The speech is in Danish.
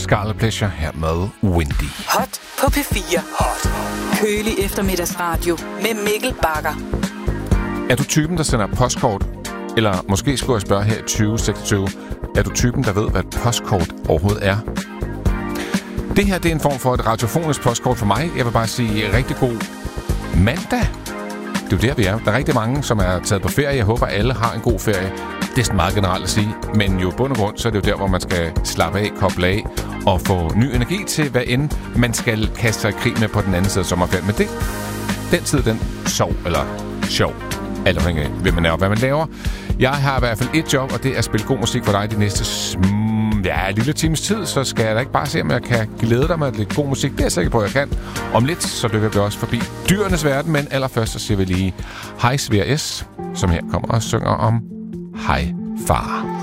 Scarlet Pleasure her med Windy. Hot på P4. Hot. Kølig eftermiddagsradio med Mikkel Bagger. Er du typen, der sender postkort? Eller måske skulle jeg spørge her i 2026, er du typen, der ved, hvad et postkort overhovedet er? Det her det er en form for et radiofonisk postkort for mig. Jeg vil bare sige rigtig god mandag. Det er jo der, vi er. Der er rigtig mange, som er taget på ferie. Jeg håber, alle har en god ferie. Det er sådan meget generelt at sige. Men jo bund og grund, så er det jo der, hvor man skal slappe af, koble af og få ny energi til, hvad end man skal kaste sig i krig med på den anden side af sommerferien. Men den tid, den sov eller sjov. Alt afhængig af, hvem man er og hvad man laver. Jeg har i hvert fald et job, og det er at spille god musik for dig de næste lille times tid. Så skal jeg da ikke bare se, om jeg kan glæde dig med lidt god musik. Det er jeg sikker på, at jeg kan. Om lidt, så dykker vi også forbi dyrenes verden. Men allerførst, så siger vi lige hej Svea S, som her kommer og synger om hej far.